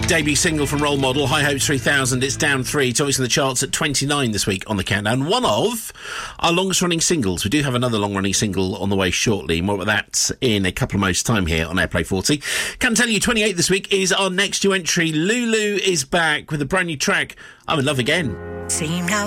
Debut single from Role Model, High Hopes 3000. It's down 3, topping the charts at 29 this week on the countdown. One of our longest running singles. We do have another long running single on the way shortly. More about that in a couple of moments' time here on Airplay 40. Can tell you 28 this week is our next new entry. Lulu is back with a brand new track, I'm in Love Again. Seem now